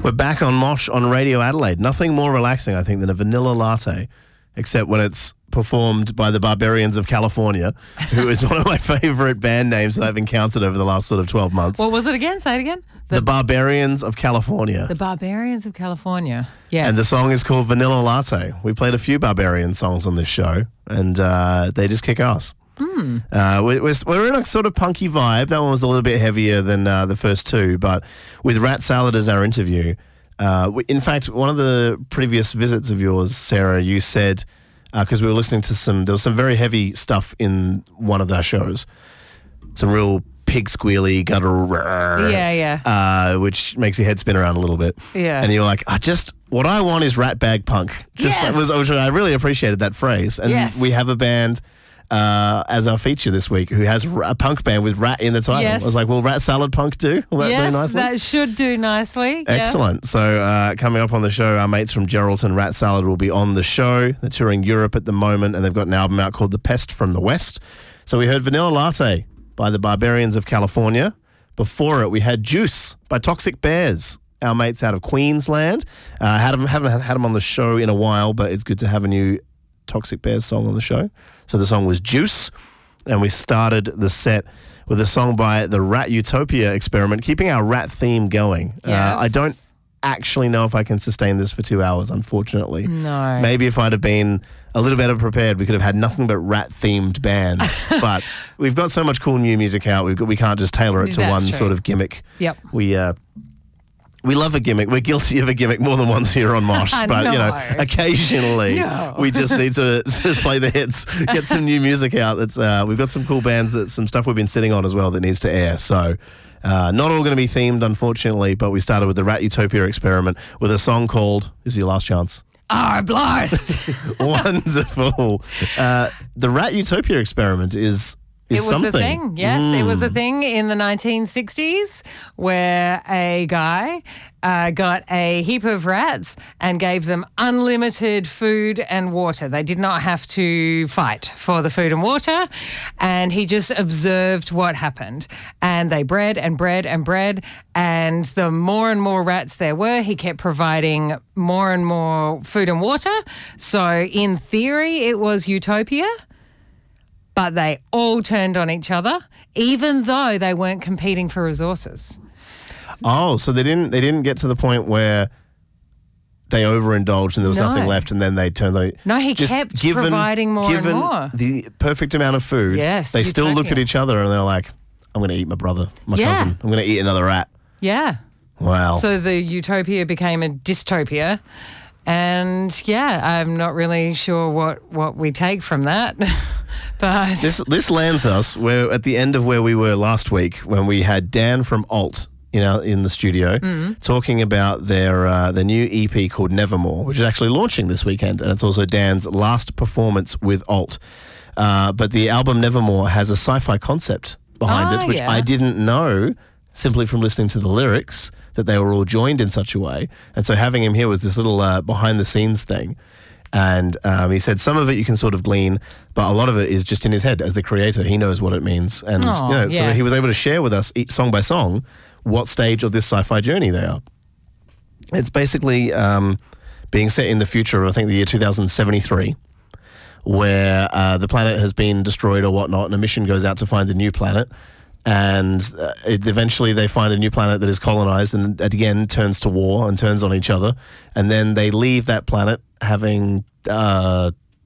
We're back on Mosh on Radio Adelaide. Nothing more relaxing, I think, than a vanilla latte, except when it's performed by the Barbarians of California, who is one of my favourite band names that I've encountered over the last sort of 12 months. What was it again? Say it again. The Barbarians of California. The Barbarians of California. Yes. And the song is called Vanilla Latte. We played a few Barbarian songs on this show, and they just kick ass. We're in a sort of punky vibe. That one was a little bit heavier than the first two, but with Rat Salad as our interview, in fact, one of the previous visits of yours, Sarah, you said, because we were listening to there was some very heavy stuff in one of our shows, some real pig squealy, guttural, which makes your head spin around a little bit. Yeah. And you're like, what I want is rat bag punk. I really appreciated that phrase. And we have a band as our feature this week who has a punk band with rat in the title. Yes. I was like, will Rat Salad Punk do? Will that do nicely? That should do nicely. Excellent. So coming up on the show, our mates from Geraldton, Rat Salad, will be on the show. They're touring Europe at the moment, and they've got an album out called The Pest from the West. So we heard Vanilla Latte by the Barbarians of California. Before it, we had Juice by Toxic Bears, our mates out of Queensland. Haven't had them on the show in a while, but it's good to have a new Toxic Bears song on the show. So the song was Juice, and we started the set with a song by the Rat Utopia Experiment, keeping our rat theme going. Yes. I don't actually know if I can sustain this for 2 hours, unfortunately. No. Maybe if I'd have been a little better prepared, we could have had nothing but rat-themed bands. But we've got so much cool new music out, we can't just tailor it to one sort of gimmick. Yep. We love a gimmick. We're guilty of a gimmick more than once here on Mosh. But, occasionally we just need to play the hits, get some new music out. We've got some cool bands, some stuff we've been sitting on as well that needs to air. So not all going to be themed, unfortunately, but we started with the Rat Utopia Experiment with a song called This Is Your Last Chance. Our blast. Wonderful. The Rat Utopia Experiment is something. A thing, yes. It was a thing in the 1960s where a guy got a heap of rats and gave them unlimited food and water. They did not have to fight for the food and water, and he just observed what happened. And they bred and bred and bred, and the more and more rats there were, he kept providing more and more food and water. So in theory, it was utopia. But they all turned on each other, even though they weren't competing for resources. Oh, so they didn't get to the point where they overindulged and there was nothing left, and then they turned on. No, he kept providing more and more. The perfect amount of food. Yes, they still looked at each other and they're like, "I'm going to eat my brother, my cousin. I'm going to eat another rat." Yeah. Wow. So the utopia became a dystopia. And I'm not really sure what we take from that. But this lands us at the end of where we were last week when we had Dan from Alt in the studio talking about their new EP called Nevermore, which is actually launching this weekend, and it's also Dan's last performance with Alt. But the album Nevermore has a sci-fi concept behind it, which I didn't know simply from listening to the lyrics, that they were all joined in such a way. And so having him here was this little behind-the-scenes thing. And he said some of it you can sort of glean, but a lot of it is just in his head as the creator. He knows what it means. And so he was able to share with us, each song by song, what stage of this sci-fi journey they are. It's basically being set in the future of, I think, the year 2073, where the planet has been destroyed or whatnot, and a mission goes out to find a new planet. And eventually they find a new planet that is colonized and again turns to war and turns on each other. And then they leave that planet having, I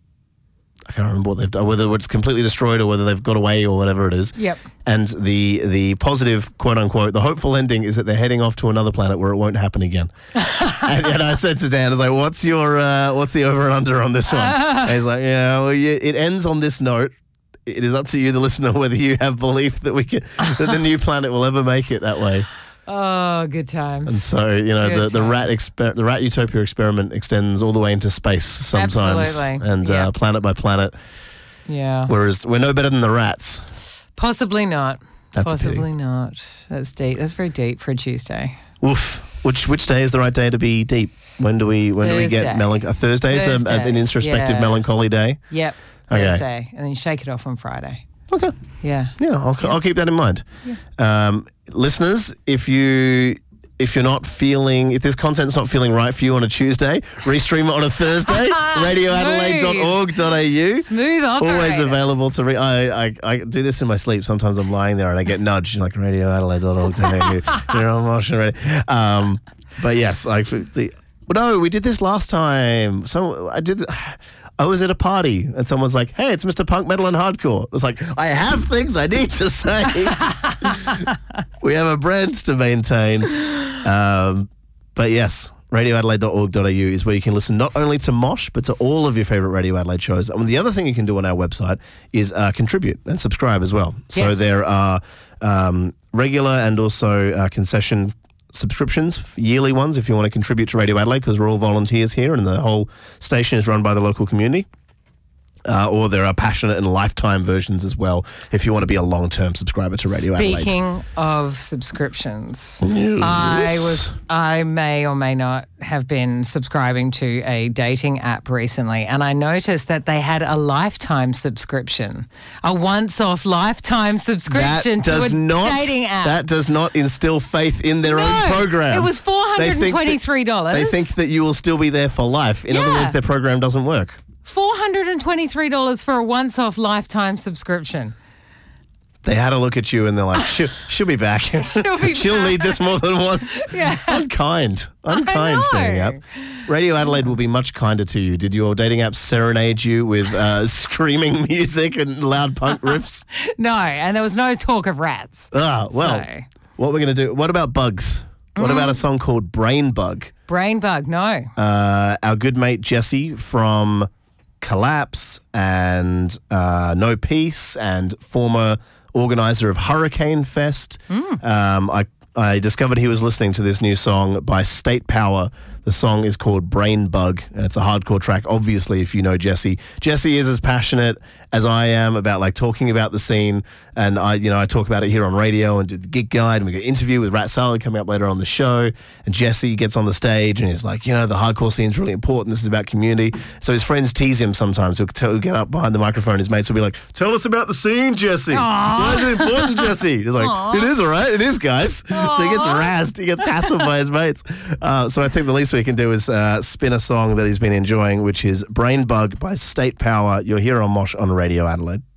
can't remember what they've done, whether it's completely destroyed or whether they've got away or whatever it is. Yep. And the positive, quote unquote, the hopeful ending is that they're heading off to another planet where it won't happen again. and I said to Dan, I was like, what's the over and under on this one? And he's like, it ends on this note. It is up to you, the listener, whether you have belief that that the new planet will ever make it that way. Oh, good times. And so, the Rat Utopia Experiment extends all the way into space sometimes. Absolutely. And planet by planet. Yeah. Whereas we're no better than the rats. Possibly not. That's Possibly not. That's deep. That's very deep for a Tuesday. Oof. Which day is the right day to be deep? When do we get melancholy? Thursday is an introspective melancholy day? Yep. Thursday, and then you shake it off on Friday. Okay. Yeah. Yeah, I'll keep that in mind. Yeah. Listeners, if you if this content's not feeling right for you on a Tuesday, restream it on a Thursday. radioadelaide.org.au. Smooth operator. Always available to I do this in my sleep. Sometimes I'm lying there and I get nudged like radioadelaide.org.au. You're on Mosh already. But yes, no, we did this last time. So I was at a party and someone's like, "Hey, it's Mr. Punk, Metal and Hardcore." It's like, I have things I need to say. We have a brand to maintain. But yes, radioadelaide.org.au is where you can listen not only to Mosh, but to all of your favourite Radio Adelaide shows. And the other thing you can do on our website is contribute and subscribe as well. So there are regular and also concession subscriptions, yearly ones, if you want to contribute to Radio Adelaide, because we're all volunteers here and the whole station is run by the local community. Or there are passionate and lifetime versions as well if you want to be a long-term subscriber to Radio Adelaide. Speaking of subscriptions, I may or may not have been subscribing to a dating app recently, and I noticed that they had a lifetime subscription, a once-off lifetime subscription to a dating app. That does not instill faith in their own program. It was $423. They think that you will still be there for life. In other words, their program doesn't work. $423 for a once-off lifetime subscription. They had a look at you and they're like, she'll be back. She'll need this more than once. Yeah. Unkind dating app. Radio Adelaide will be much kinder to you. Did your dating app serenade you with screaming music and loud punk riffs? No, and there was no talk of rats. What we're going to do, what about bugs? What about a song called Brain Bug? Brain Bug, no. Our good mate Jesse from Collapse and No Peace and former organizer of Hurricane Fest. I discovered he was listening to this new song by State Power. The song is called Brain Bug, and it's a hardcore track. Obviously, if you know Jesse, Jesse is as passionate as I am about like talking about the scene. And I talk about it here on radio and do the gig guide, and we got an interview with Rat Salad coming up later on the show. And Jesse gets on the stage and he's like, the hardcore scene is really important. This is about community. So his friends tease him sometimes. He'll get up behind the microphone. His mates will be like, "Tell us about the scene, Jesse. Why is it important, Jesse?" He's like, "It is all right. It is, guys." So he gets razzed. He gets hassled by his mates. So I think the least we can do is spin a song that he's been enjoying, which is Brain Bug by State Power. You're here on Mosh on Radio Adelaide.